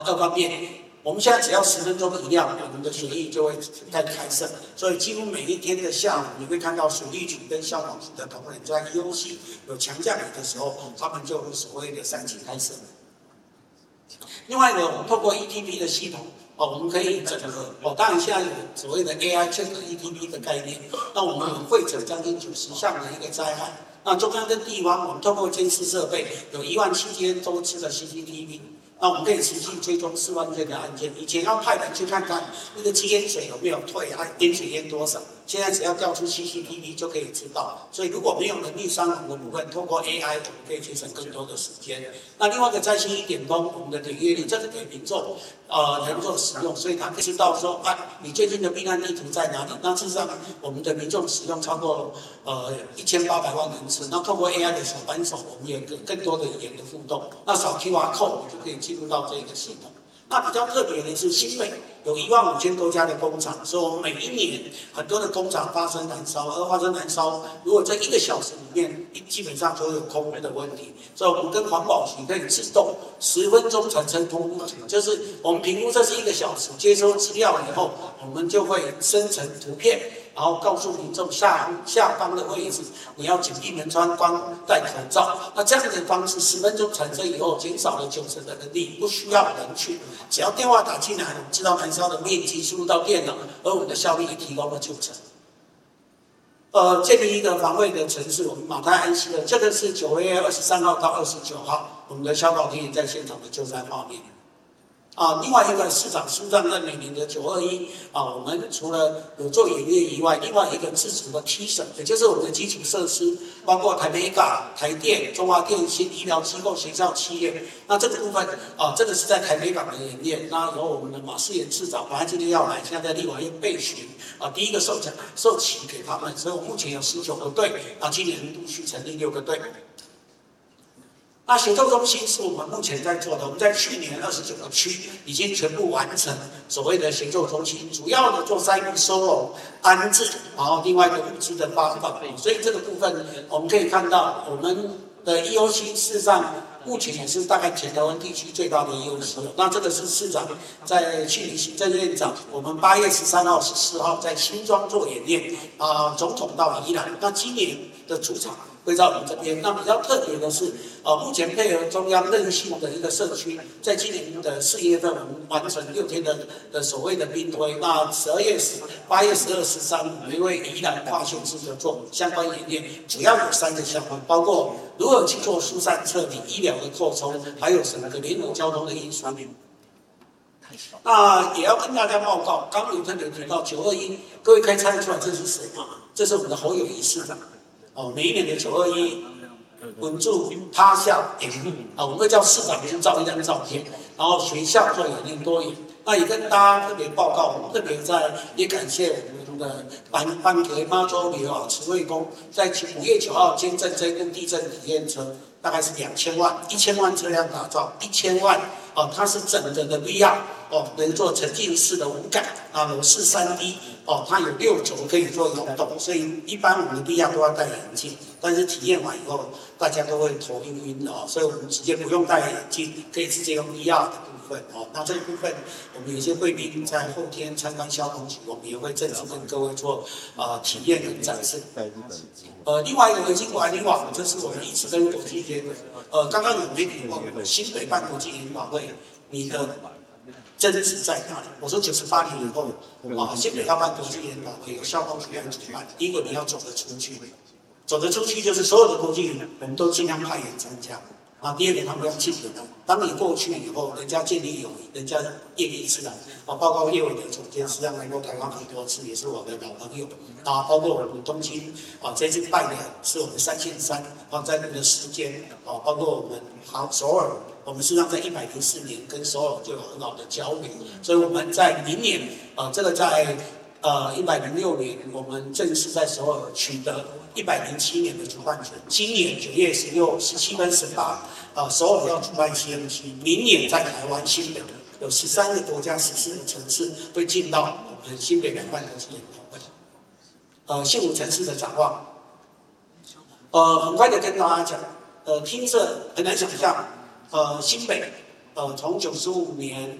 各方面，我们现在只要10分钟一亮，我们的水域就会开设。所以几乎每一天的下午，你会看到水利局跟消防局的同仁在 EOC 有强降雨的时候，他们就有所谓的3级开设。另外呢，我们透过 ETP 的系统。我们可以整合当然现在有所谓的 AI 这个 ETP 的概念，那我们有会诊将近90项的一个灾害。那中央跟地方，我们透过监视设备，有17000多次的 CCTV。那我们可以持续追踪4万件的案件。以前要派人去看看那个积淹水有没有退啊，淹水淹多少，现在只要调出 CCTV 就可以知道。所以如果没有人力伤亡的部分，透过 AI 我们可以节省更多的时间。那另外一个再兴1点通，我们的点阅率，这是给民众能够使用，所以他可以知道说你最近的避难地图在哪里。那事实上，我们的民众使用超过1800万人次。那透过 AI 的小帮手，我们有更多的语言的互动。那扫 QR code 就可以进入到这个系统。那比较特别的是，新北有15000多家的工厂，所以我们每一年很多的工厂发生燃烧，而发生燃烧，如果在1个小时里面，基本上就有空污的问题。所以我们跟环保局可以自动10分钟产生空污，就是我们评估这是1个小时，接收资料以后，我们就会生成图片。然后告诉民众下方的位置，你要紧闭门窗、戴口罩。那这样的方式10分钟产生以后，减少了90%的人力，不需要人去，只要电话打进来，我们知道燃烧的面积输入到电脑，而我们的效率也提高了90%。建立一个防卫的城市，我们马太安息了。这个是9月23号到29号，我们的消防队员在现场的救灾画面。另外一个市长书上在每年的921我们除了有做演练以外，另外一个自主的提升，也就是我们的基础设施，包括台北港、台电、中华电信、医疗机构、学校、企业。那这个部分这个是在台北港的演练。那由我们的马世炎市长，本来今天要来，现在在立法院备询第一个授旗给他们，所以我目前有19个队，今年陆续成立6个队。那行政中心是我们目前在做的，我们在去年29个区已经全部完成所谓的行政中心，主要的做灾民收容、安置，然后另外一个物资的发放。所以这个部分我们可以看到，我们的 EOC 事实上目前也是大概全台湾地区最大的 EOC。那这个是市长在去年行政院长，我们8月13号、14号在新庄做演练，总统到宜兰。那今年的主场会在我们这边。那比较特别的是，目前配合中央韧性的一个社区，在今年的4月份，我们完成6天的所谓的兵推。那8月12、13，我们会宜兰跨县市的做相关演练，主要有3个项目，包括如何去做疏散撤离、医疗的扩充，还有整个联络交通的运输。那也要跟大家报告，刚刚有特别提到921，各位可以猜得出来这是谁吗？这是我们的侯友宜市长。每一年的921，稳住他校演练我们会叫市长先照一张照片，然后学校做演练多演。那也跟大家特别报告，我们特别也感谢我们的班给妈祖庙慈惠宫，在5月9号捐赠这跟地震体验车，大概是2000万，1000万车辆打造，1000万它是整个的 VR 能做沉浸式的无感楼市3D 它有6轴可以做摇动，所以一般我们的 VR 都要戴眼镜，但是体验完以后大家都会头晕所以我们直接不用戴眼镜，可以直接用 VR 的部分那这个部分我们有些贵宾在后天参观消防局，我们也会正式跟各位做体验跟展示。另外一个维京管理网，这是我们一直跟国际接轨。刚刚有媒体问新北办国际研讨会，你的真实在哪里？我说98年以后新北要办国际研讨会，有消防局来主办。第一个你要走得出去，走得出去就是所有的国际人我们都尽量派人参加。第二点，他们要记得，当你过去以后，人家建立友谊，人家业力自然包括业委的总监，实际上来过台湾很多次，也是我的老朋友包括我们东京这次拜的是我们3线3在那个时间包括我们首尔，我们实际上在104年跟首尔就有很好的交流，所以我们在明年这个在106年，我们正式在首尔取得107年的主办权。今年9月16、17跟18，首尔要主办 CMC， 明年在台湾新北有13个国家、14个城市会进到我们新北来办国际研讨会。幸福城市的展望，很快的跟大家讲，听着很难想象，新北从95年